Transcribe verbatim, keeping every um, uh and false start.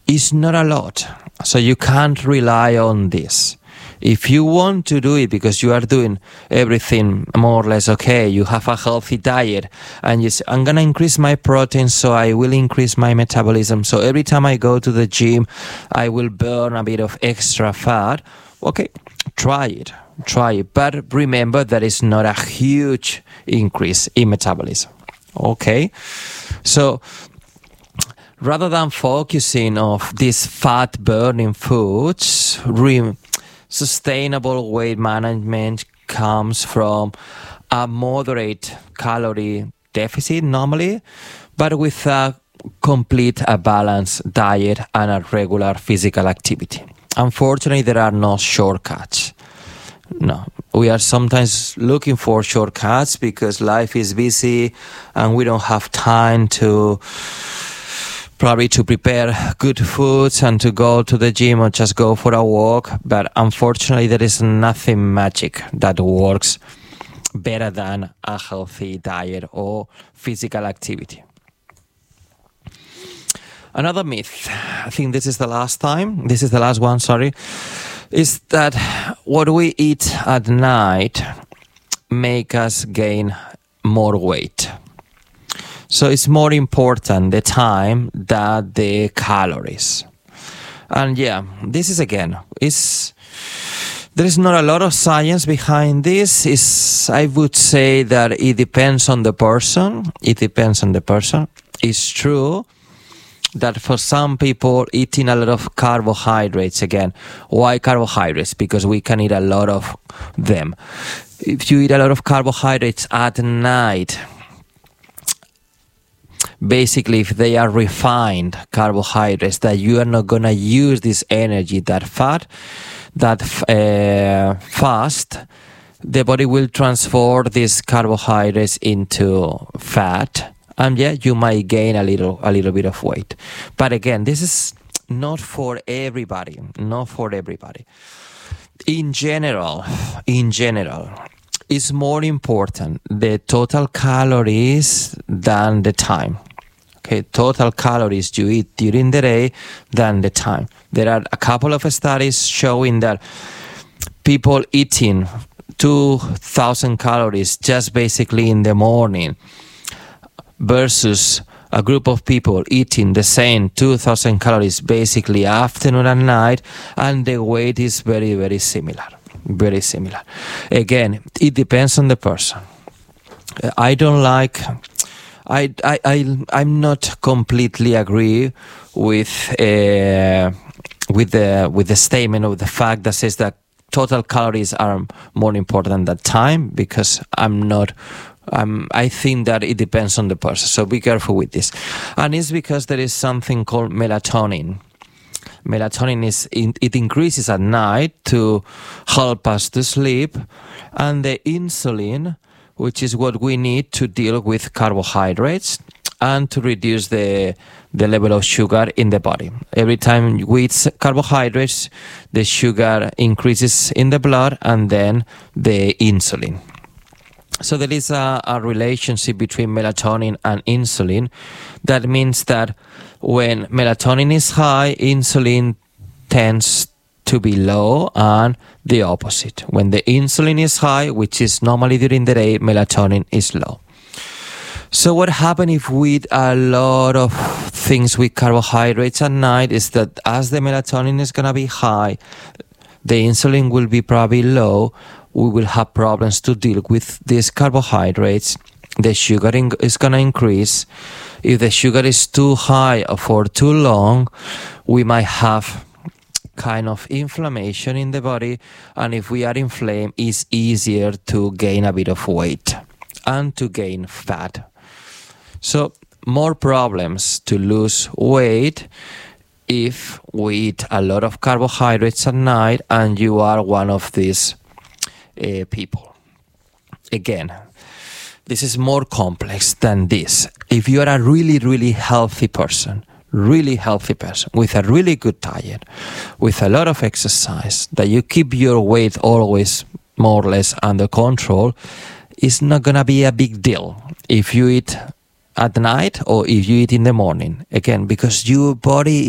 is not a lot. So you can't rely on this. If you want to do it because you are doing everything more or less okay, you have a healthy diet, and you say, I'm going to increase my protein, so I will increase my metabolism. So every time I go to the gym, I will burn a bit of extra fat. Okay, try it. Try it. But remember that it's not a huge increase in metabolism. Okay? So rather than focusing on these fat-burning foods, re- sustainable weight management comes from a moderate calorie deficit normally, but with a complete, a balanced diet and a regular physical activity. Unfortunately, there are no shortcuts. No, we are sometimes looking for shortcuts because life is busy and we don't have time to probably to prepare good foods and to go to the gym or just go for a walk. But unfortunately, there is nothing magic that works better than a healthy diet or physical activity. Another myth, I think this is the last time, this is the last one, sorry, is that what we eat at night make us gain more weight. So it's more important the time than the calories. And yeah, this is again, it's, there is not a lot of science behind this. It's, I would say that it depends on the person. It depends on the person. It's true that for some people eating a lot of carbohydrates, again, why carbohydrates? Because we can eat a lot of them. If you eat a lot of carbohydrates at night, basically, if they are refined carbohydrates, that you are not going to use this energy that fat, that uh, fast, the body will transform these carbohydrates into fat, and yeah, you might gain a little, a little bit of weight. But again, this is not for everybody, not for everybody. In general, in general, it's more important the total calories than the time. Okay, total calories you eat during the day than the time. There are a couple of studies showing that people eating two thousand calories just basically in the morning versus a group of people eating the same two thousand calories basically afternoon and night, and the weight is very, very similar. Very similar. Again, it depends on the person. I don't like... I, I, I, I'm not completely agree with uh, with the with the statement of the fact that says that total calories are more important than time, because I'm not. Um, I think that it depends on the person. So be careful with this, and it's because there is something called melatonin. Melatonin is in, it increases at night to help us to sleep, and the insulin, which is what we need to deal with carbohydrates and to reduce the the level of sugar in the body. Every time we eat carbohydrates, the sugar increases in the blood and then the insulin. So there is a, a relationship between melatonin and insulin. That means that when melatonin is high, insulin tends to be low, and the opposite. When the insulin is high, which is normally during the day, melatonin is low. So what happens if we eat a lot of things with carbohydrates at night is that as the melatonin is going to be high, the insulin will be probably low. We will have problems to deal with these carbohydrates. The sugar is going to increase. If the sugar is too high for too long, we might have kind of inflammation in the body, and if we are inflamed, it's easier to gain a bit of weight and to gain fat. So more problems to lose weight if we eat a lot of carbohydrates at night and you are one of these uh, people. Again, this is more complex than this. If you are a really, really healthy person, really healthy person with a really good diet, with a lot of exercise, that you keep your weight always more or less under control, it's not going to be a big deal if you eat at night or if you eat in the morning. Again, because your body